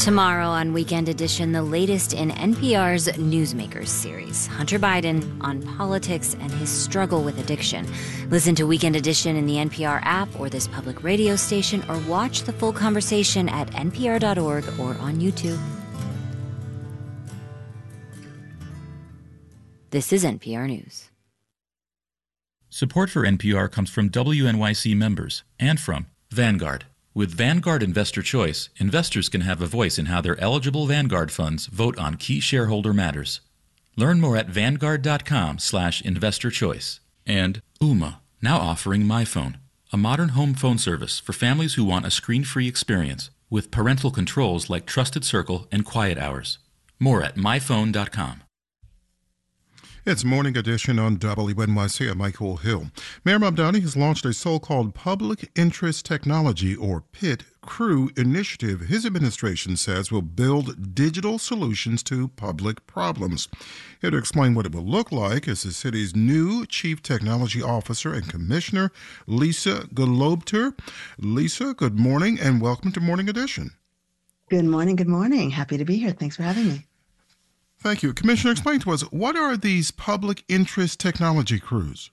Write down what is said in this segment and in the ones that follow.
Tomorrow on Weekend Edition, the latest in NPR's Newsmakers series, Hunter Biden on politics and his struggle with addiction. Listen to Weekend Edition in the NPR app or this public radio station, or watch the full conversation at npr.org or on YouTube. This is NPR News. Support for NPR comes from WNYC members and from Vanguard. With Vanguard Investor Choice, investors can have a voice in how their eligible Vanguard funds vote on key shareholder matters. Learn more at vanguard.com/investorchoice. And Ooma, now offering MyPhone, a modern home phone service for families who want a screen-free experience with parental controls like Trusted Circle and Quiet Hours. More at myphone.com. It's Morning Edition on WNYC. I'm Michael Hill. Mayor Mamdani has launched a so-called Public Interest Technology, or PIT, Crew initiative his administration says will build digital solutions to public problems. Here to explain what it will look like is the city's new Chief Technology Officer and Commissioner, Lisa Golobter. Lisa, good morning and welcome to Morning Edition. Good morning. Good morning. Happy to be here. Thanks for having me. Thank you. Commissioner, explain to us, what are these public interest technology crews?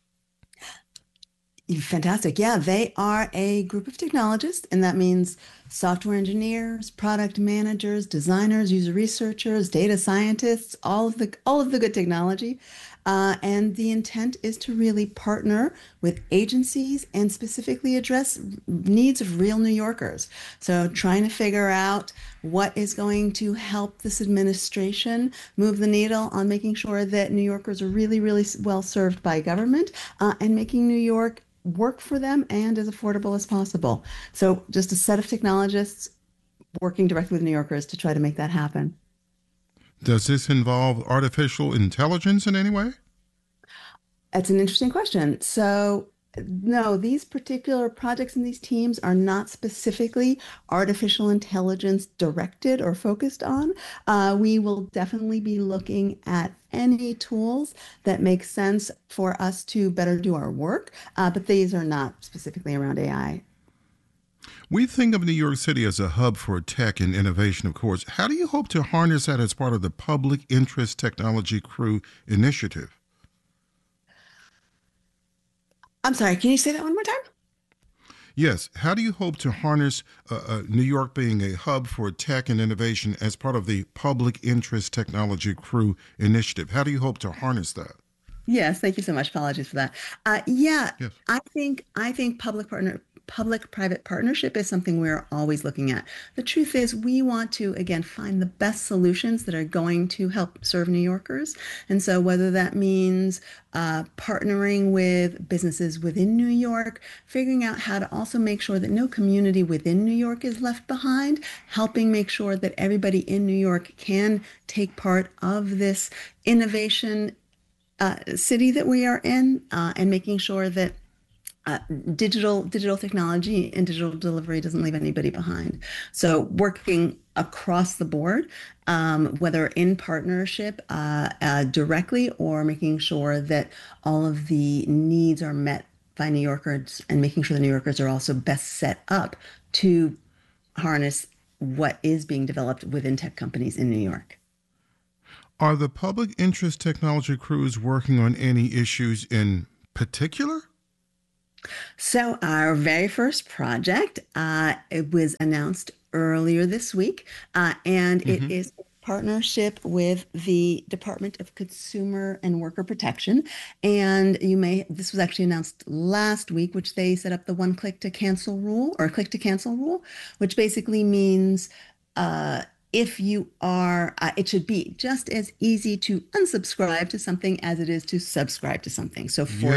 Fantastic. Yeah, they are a group of technologists, and that means software engineers, product managers, designers, user researchers, data scientists, all of the good technology. And the intent is to really partner with agencies and specifically address needs of real New Yorkers. So trying to figure out what is going to help this administration move the needle on making sure that New Yorkers are really, really well served by government, and making New York work for them and as affordable as possible. So just a set of technologists working directly with New Yorkers to try to make that happen. Does this involve artificial intelligence in any way? That's an interesting question. So no, these particular projects and these teams are not specifically artificial intelligence directed or focused on. We will definitely be looking at any tools that make sense for us to better do our work, but these are not specifically around AI. We think of New York City as a hub for tech and innovation, of course. How do you hope to harness that as part of the Public Interest Technology Crew initiative? I'm sorry, can you say that one more time? Yes. How do you hope to harness New York being a hub for tech and innovation as part of the Public Interest Technology Crew initiative? How do you hope to harness that? Yes, thank you so much. Apologies for that. Yes. I think public-private partnership is something we're always looking at. The truth is we want to, again, find the best solutions that are going to help serve New Yorkers. And so whether that means partnering with businesses within New York, figuring out how to also make sure that no community within New York is left behind, helping make sure that everybody in New York can take part of this innovation city that we are in, and making sure that digital technology and digital delivery doesn't leave anybody behind. So working across the board, whether in partnership directly, or making sure that all of the needs are met by New Yorkers, and making sure the New Yorkers are also best set up to harness what is being developed within tech companies in New York. Are the public interest technology crews working on any issues in particular? So our very first project, it was announced earlier this week, and it is a partnership with the Department of Consumer and Worker Protection. And this was actually announced last week, which they set up the one click to cancel rule, or click to cancel rule, which basically means if you are, it should be just as easy to unsubscribe to something as it is to subscribe to something. So for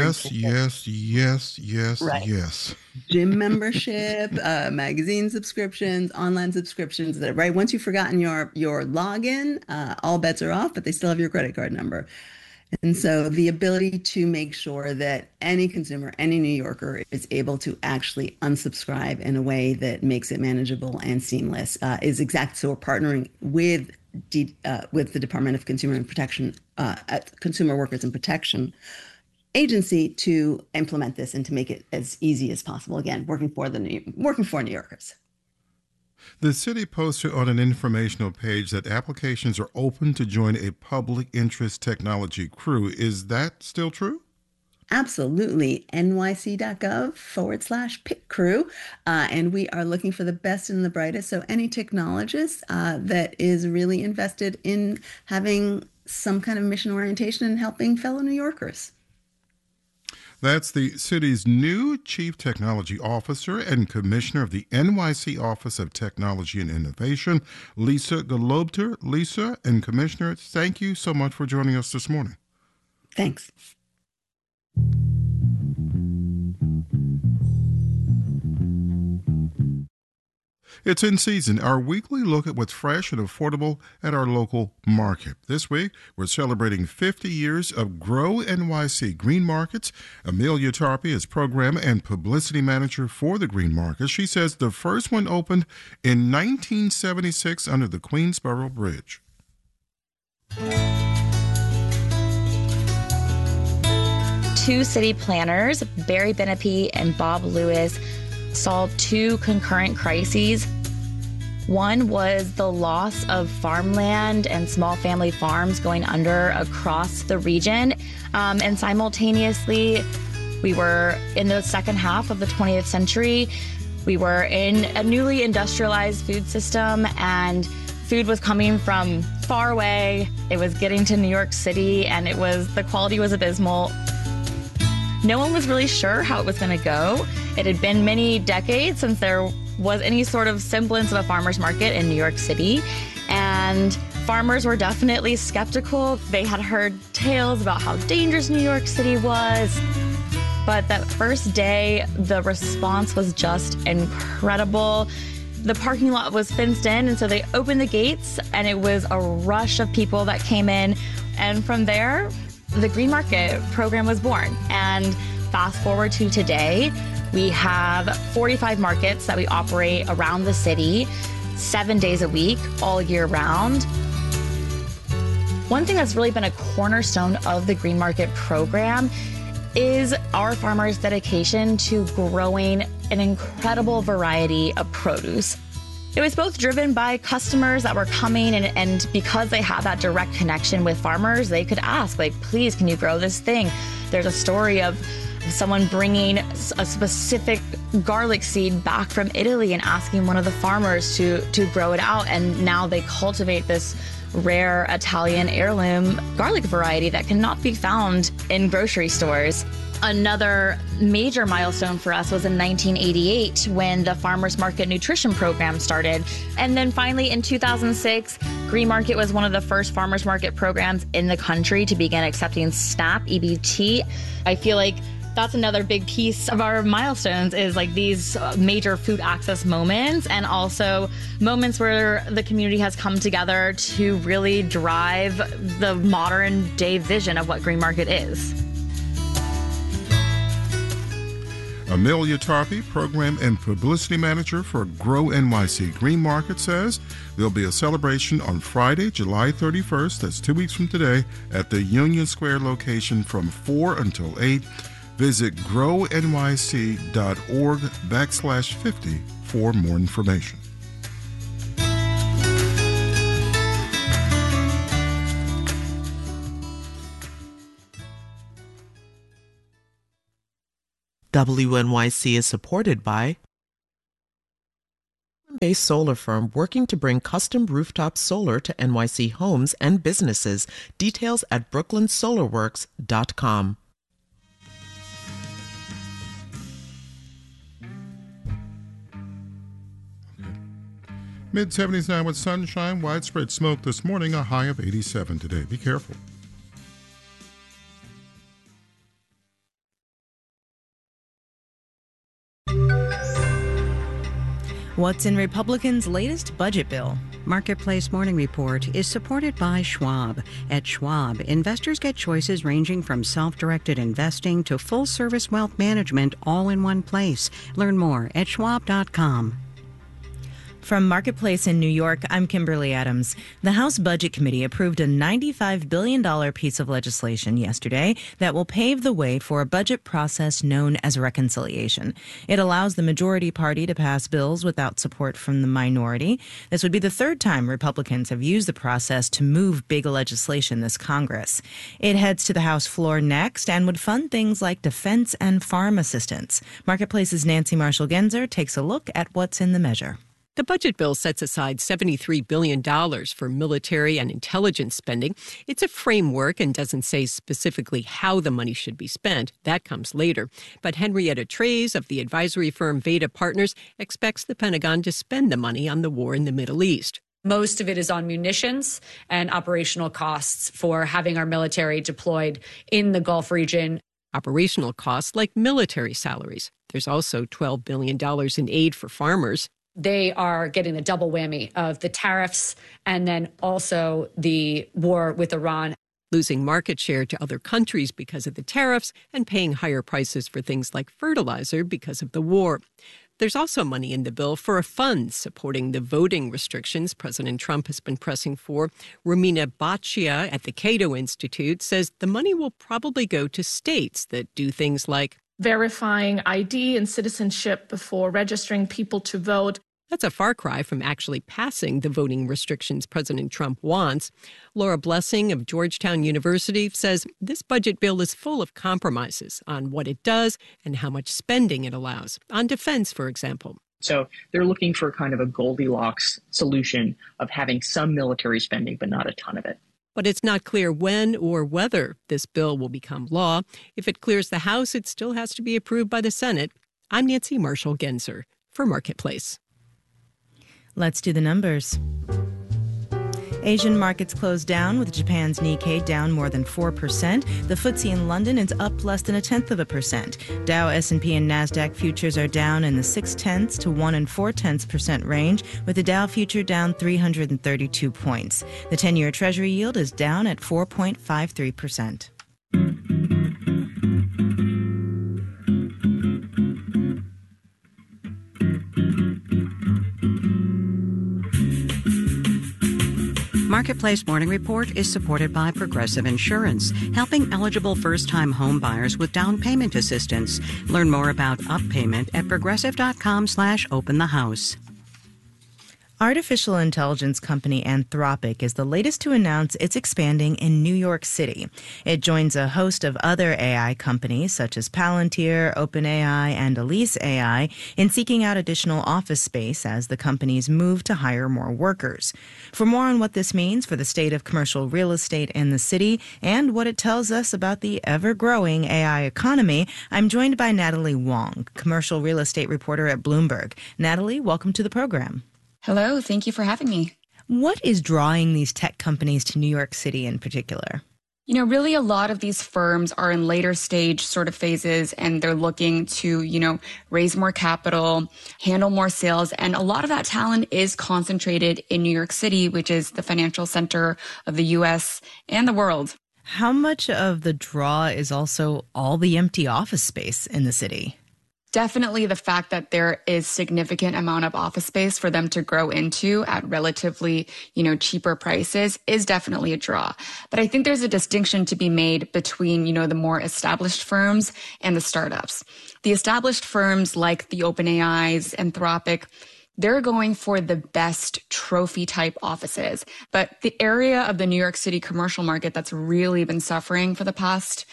example, yes. Gym membership, magazine subscriptions, online subscriptions, right? Once you've forgotten your login, all bets are off, but they still have your credit card number. And so the ability to make sure that any consumer, any New Yorker is able to actually unsubscribe in a way that makes it manageable and seamless is exact. So we're partnering with the Department of Consumer and Protection, Consumer Workers and Protection Agency to implement this and to make it as easy as possible. Again, working for New Yorkers. The city posted on an informational page that applications are open to join a public interest technology crew. Is that still true? Absolutely. nyc.gov/PIT crew. And we are looking for the best and the brightest. So any technologist that is really invested in having some kind of mission orientation and helping fellow New Yorkers. That's the city's new Chief Technology Officer and Commissioner of the NYC Office of Technology and Innovation, Lisa Golobter. Lisa and Commissioner, thank you so much for joining us this morning. Thanks. It's in season, our weekly look at what's fresh and affordable at our local market. This week, we're celebrating 50 years of Grow NYC Green Markets. Amelia Tarpey is Program and Publicity Manager for the Green Market. She says the first one opened in 1976 under the Queensboro Bridge. Two city planners, Barry Benepe and Bob Lewis, saw two concurrent crises. One was the loss of farmland and small family farms going under across the region. And simultaneously, we were in the second half of the 20th century. We were in a newly industrialized food system, and food was coming from far away. It was getting to New York City, and the quality was abysmal. No one was really sure how it was going to go. It had been many decades since there was any sort of semblance of a farmer's market in New York City, and farmers were definitely skeptical. They had heard tales about how dangerous New York City was. But that first day, the response was just incredible. The parking lot was fenced in, and so they opened the gates, and it was a rush of people that came in. And from there, the Green Market program was born. And fast forward to today, we have 45 markets that we operate around the city, 7 days a week, all year round. One thing that's really been a cornerstone of the Green Market program is our farmers' dedication to growing an incredible variety of produce. It was both driven by customers that were coming, and because they had that direct connection with farmers, they could ask, please, can you grow this thing? There's a story of someone bringing a specific garlic seed back from Italy and asking one of the farmers to grow it out. And now they cultivate this rare Italian heirloom garlic variety that cannot be found in grocery stores. Another major milestone for us was in 1988 when the Farmers Market Nutrition Program started. And then finally in 2006, Green Market was one of the first farmers market programs in the country to begin accepting SNAP EBT. I feel like that's another big piece of our milestones is these major food access moments, and also moments where the community has come together to really drive the modern day vision of what Green Market is. Amelia Tarpey, Program and Publicity Manager for Grow NYC Green Market, says there'll be a celebration on Friday, July 31st, that's 2 weeks from today, at the Union Square location from 4 until 8. Visit grownyc.org/50 for more information. WNYC is supported by Brooklyn-based solar firm working to bring custom rooftop solar to NYC homes and businesses. Details at brooklynsolarworks.com. Mid-70s now with sunshine, widespread smoke this morning, a high of 87 today. Be careful. What's in Republicans' latest budget bill? Marketplace Morning Report is supported by Schwab. At Schwab, investors get choices ranging from self-directed investing to full-service wealth management all in one place. Learn more at schwab.com. From Marketplace in New York, I'm Kimberly Adams. The House Budget Committee approved a $95 billion piece of legislation yesterday that will pave the way for a budget process known as reconciliation. It allows the majority party to pass bills without support from the minority. This would be the third time Republicans have used the process to move big legislation this Congress. It heads to the House floor next and would fund things like defense and farm assistance. Marketplace's Nancy Marshall-Genzer takes a look at what's in the measure. The budget bill sets aside $73 billion for military and intelligence spending. It's a framework and doesn't say specifically how the money should be spent. That comes later. But Henrietta Treyz of the advisory firm Veda Partners expects the Pentagon to spend the money on the war in the Middle East. Most of it is on munitions and operational costs for having our military deployed in the Gulf region. Operational costs like military salaries. There's also $12 billion in aid for farmers. They are getting the double whammy of the tariffs and then also the war with Iran. Losing market share to other countries because of the tariffs and paying higher prices for things like fertilizer because of the war. There's also money in the bill for a fund supporting the voting restrictions President Trump has been pressing for. Romina Baccia at the Cato Institute says the money will probably go to states that do things like verifying ID and citizenship before registering people to vote. That's a far cry from actually passing the voting restrictions President Trump wants. Laura Blessing of Georgetown University says this budget bill is full of compromises on what it does and how much spending it allows. On defense, for example. So they're looking for kind of a Goldilocks solution of having some military spending, but not a ton of it. But it's not clear when or whether this bill will become law. If it clears the House, it still has to be approved by the Senate. I'm Nancy Marshall-Genzer for Marketplace. Let's do the numbers. Asian markets closed down, with Japan's Nikkei down more than 4%. The FTSE in London is up less than 0.1%. Dow, S&P, and Nasdaq futures are down in the 0.6 to 1 4/10% range, with the Dow future down 332 points. The 10-year Treasury yield is down at 4.53%. Marketplace Morning Report is supported by Progressive Insurance, helping eligible first-time home buyers with down payment assistance. Learn more about UpPayment at progressive.com/openthehouse. Artificial intelligence company Anthropic is the latest to announce it's expanding in New York City. It joins a host of other AI companies such as Palantir, OpenAI, and Elise AI in seeking out additional office space as the companies move to hire more workers. For more on what this means for the state of commercial real estate in the city and what it tells us about the ever-growing AI economy, I'm joined by Natalie Wong, commercial real estate reporter at Bloomberg. Natalie, welcome to the program. Hello, thank you for having me. What is drawing these tech companies to New York City in particular? You know, really a lot of these firms are in later stage sort of phases and they're looking to, raise more capital, handle more sales. And a lot of that talent is concentrated in New York City, which is the financial center of the U.S. and the world. How much of the draw is also all the empty office space in the city? Definitely the fact that there is significant amount of office space for them to grow into at relatively, cheaper prices is definitely a draw. But I think there's a distinction to be made between, the more established firms and the startups. The established firms like the OpenAIs, Anthropic, they're going for the best trophy type offices. But the area of the New York City commercial market that's really been suffering for the past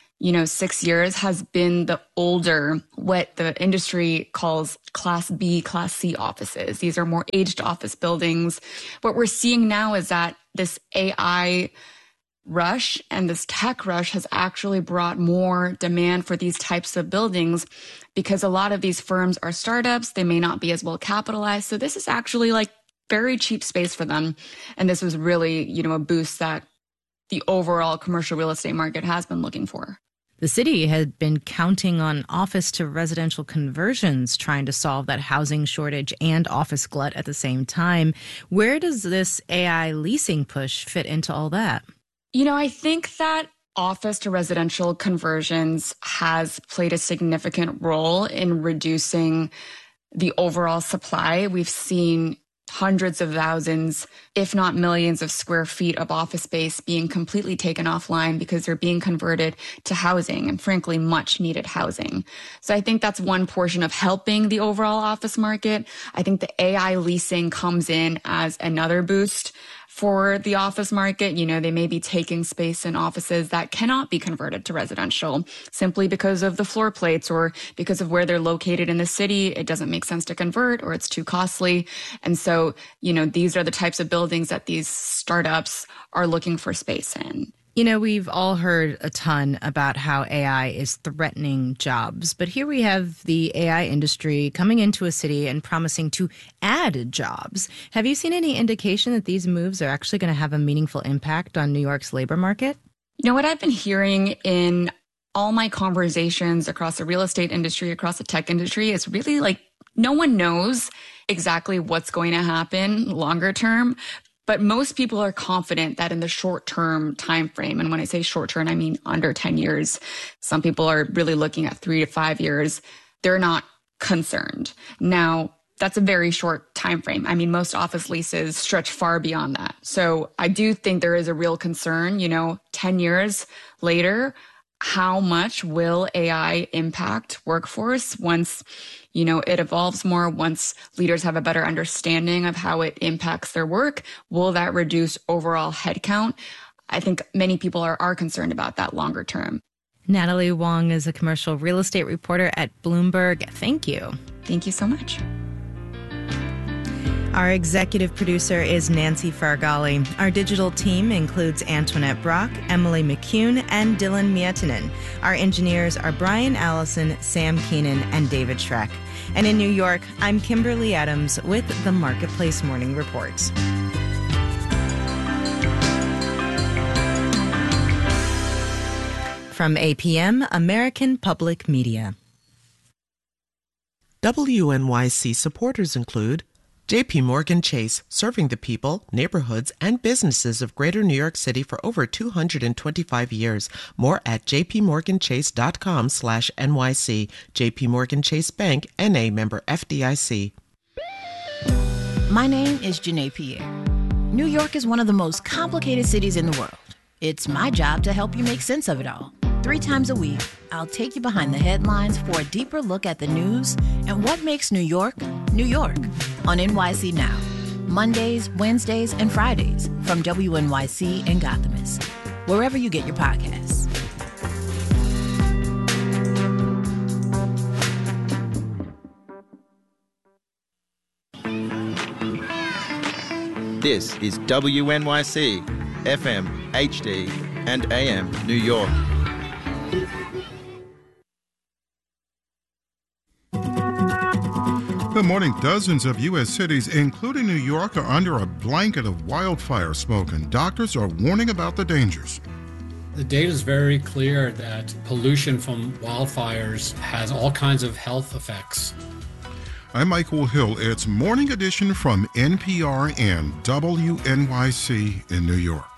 6 years has been the older, what the industry calls Class B, Class C offices. These are more aged office buildings. What we're seeing now is that this AI rush and this tech rush has actually brought more demand for these types of buildings because a lot of these firms are startups. They may not be as well capitalized. So this is actually like very cheap space for them. And this was really, a boost that the overall commercial real estate market has been looking for. The city had been counting on office to residential conversions, trying to solve that housing shortage and office glut at the same time. Where does this AI leasing push fit into all that? I think that office to residential conversions has played a significant role in reducing the overall supply. We've seen hundreds of thousands, if not millions of square feet of office space being completely taken offline because they're being converted to housing, and frankly, much needed housing. So I think that's one portion of helping the overall office market. I think the AI leasing comes in as another boost for the office market. You know, they may be taking space in offices that cannot be converted to residential simply because of the floor plates or because of where they're located in the city. It doesn't make sense to convert or it's too costly. And so, you know, these are the types of buildings that these startups are looking for space in. You know, we've all heard a ton about how AI is threatening jobs, but here we have the AI industry coming into a city and promising to add jobs. Have you seen any indication that these moves are actually going to have a meaningful impact on New York's labor market? You know, what I've been hearing in all my conversations across the real estate industry, across the tech industry, is really like no one knows exactly what's going to happen longer term. But most people are confident that in the short-term time frame, and when I say short-term, I mean under 10 years, some people are really looking at 3 to 5 years, they're not concerned. Now, that's a very short time frame. I mean, most office leases stretch far beyond that. So I do think there is a real concern, 10 years later, how much will AI impact workforce once it evolves more, once leaders have a better understanding of how it impacts their work? Will that reduce overall headcount? I think many people are concerned about that longer term. Natalie Wong is a commercial real estate reporter at Bloomberg. Thank you. Thank you so much. Our executive producer is Nancy Fargali. Our digital team includes Antoinette Brock, Emily McCune, and Dylan Miettinen. Our engineers are Brian Allison, Sam Keenan, and David Schreck. And in New York, I'm Kimberly Adams with the Marketplace Morning Report. From APM, American Public Media. WNYC supporters include J.P. Morgan Chase, serving the people, neighborhoods, and businesses of Greater New York City for over 225 years. More at jpmorganchase.com/NYC. J.P. Morgan Chase Bank, N.A. member FDIC. My name is Janae Pierre. New York is one of the most complicated cities in the world. It's my job to help you make sense of it all. 3 times a week, I'll take you behind the headlines for a deeper look at the news and what makes New York, New York, on NYC Now. Mondays, Wednesdays, and Fridays from WNYC and Gothamist, wherever you get your podcasts. This is WNYC, FM, HD, and AM, New York. Good morning. Dozens of U.S. cities, including New York, are under a blanket of wildfire smoke, and doctors are warning about the dangers. The data is very clear that pollution from wildfires has all kinds of health effects. I'm Michael Hill. It's Morning Edition from NPR and WNYC in New York.